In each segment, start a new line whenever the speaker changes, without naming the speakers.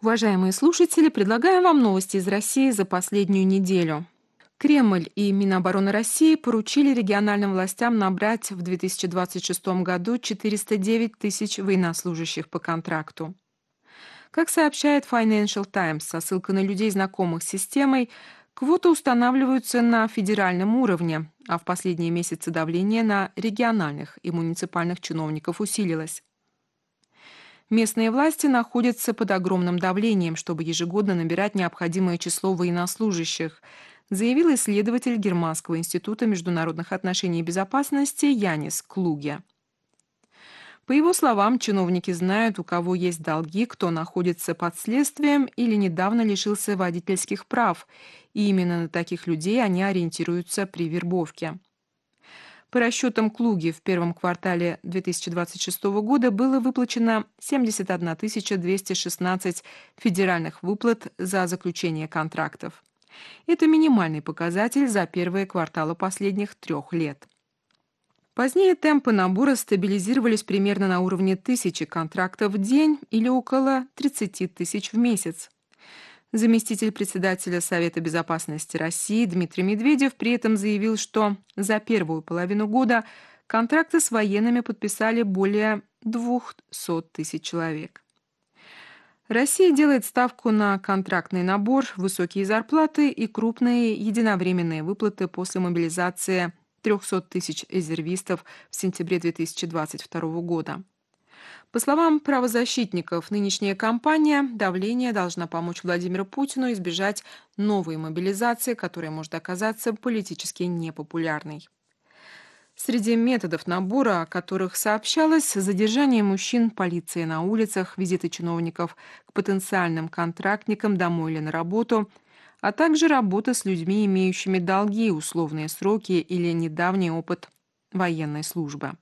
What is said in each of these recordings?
Уважаемые слушатели, предлагаем вам новости из России за последнюю неделю. Кремль и Минобороны России поручили региональным властям набрать в 2026 году 409 тысяч военнослужащих по контракту. Как сообщает Financial Times со ссылкой на людей, знакомых с системой, квоты устанавливаются на федеральном уровне, а в последние месяцы давление на региональных и муниципальных чиновников усилилось. Местные власти находятся под огромным давлением, чтобы ежегодно набирать необходимое число военнослужащих, заявил исследователь Германского института международных отношений и безопасности Янис Клуге. По его словам, чиновники знают, у кого есть долги, кто находится под следствием или недавно лишился водительских прав, и именно на таких людей они ориентируются при вербовке. По расчетам Клуги, в первом квартале 2026 года было выплачено 71 216 федеральных выплат за заключение контрактов. Это минимальный показатель за первые кварталы последних 3 лет. Позднее темпы набора стабилизировались примерно на уровне 1000 контрактов в день или около 30 тысяч в месяц. Заместитель председателя Совета безопасности России Дмитрий Медведев при этом заявил, что за первую половину года контракты с военными подписали более 200 тысяч человек. Россия делает ставку на контрактный набор, высокие зарплаты и крупные единовременные выплаты после мобилизации 300 тысяч резервистов в сентябре 2022 года. По словам правозащитников, нынешняя кампания давления должна помочь Владимиру Путину избежать новой мобилизации, которая может оказаться политически непопулярной. Среди методов набора, о которых сообщалось, задержание мужчин полиции на улицах, визиты чиновников к потенциальным контрактникам домой или на работу, а также работа с людьми, имеющими долги, условные сроки или недавний опыт военной службы.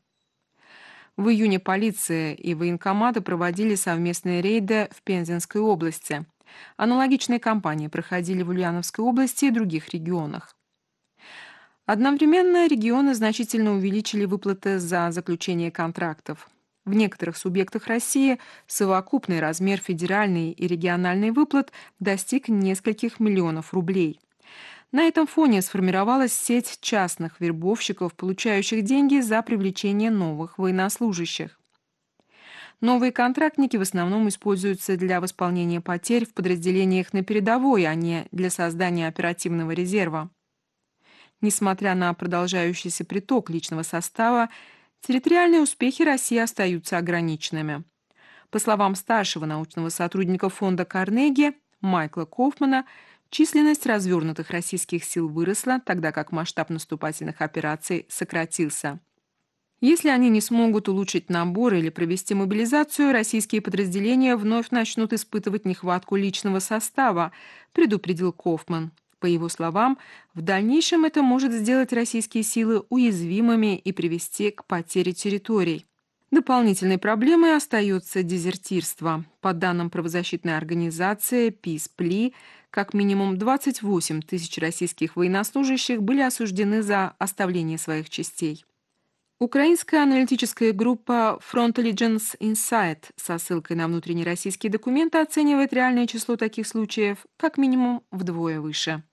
В июне полиция и военкоматы проводили совместные рейды в Пензенской области. Аналогичные кампании проходили в Ульяновской области и других регионах. Одновременно регионы значительно увеличили выплаты за заключение контрактов. В некоторых субъектах России совокупный размер федеральной и региональной выплат достиг нескольких миллионов рублей. На этом фоне сформировалась сеть частных вербовщиков, получающих деньги за привлечение новых военнослужащих. Новые контрактники в основном используются для восполнения потерь в подразделениях на передовой, а не для создания оперативного резерва. Несмотря на продолжающийся приток личного состава, территориальные успехи России остаются ограниченными. По словам старшего научного сотрудника фонда Карнеги Майкла Кофмана, численность развернутых российских сил выросла, тогда как масштаб наступательных операций сократился. Если они не смогут улучшить набор или провести мобилизацию, российские подразделения вновь начнут испытывать нехватку личного состава, предупредил Кофман. По его словам, в дальнейшем это может сделать российские силы уязвимыми и привести к потере территорий. Дополнительной проблемой остается дезертирство. По данным правозащитной организации Peace Plea, как минимум 28 тысяч российских военнослужащих были осуждены за оставление своих частей. Украинская аналитическая группа Frontelligence Insight со ссылкой на внутренние российские документы оценивает реальное число таких случаев как минимум вдвое выше.